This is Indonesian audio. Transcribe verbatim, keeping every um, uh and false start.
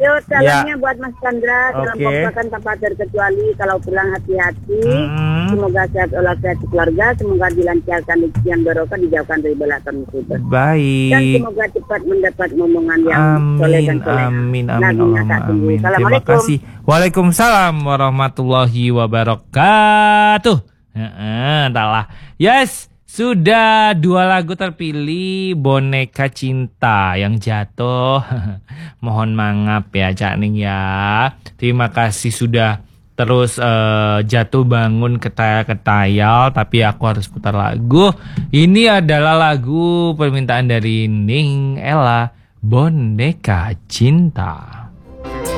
Yud, salamnya ya. Buat Mas Chandra. Salam okay. pokokkan tanpa terkecuali. Kalau pulang hati-hati. Mm-hmm. Semoga sehat walafiat keluarga. Semoga dilancarkan rezeki yang barokah, dijauhkan dari bala dan musibah. Baik. Dan semoga cepat mendapat momongan yang amin, soleh dan soleh. Amin, amin, Allahumma amin. Terima kasih. Waalaikumsalam warahmatullahi wabarakatuh. Heeh, entahlah. Yes. Sudah dua lagu terpilih, Boneka Cinta yang jatuh. Mohon maaf ya Cak Ning ya. Terima kasih sudah terus uh, jatuh bangun ketayal-ketayal. Tapi aku harus putar lagu. Ini adalah lagu permintaan dari Ning Ella, Boneka Cinta.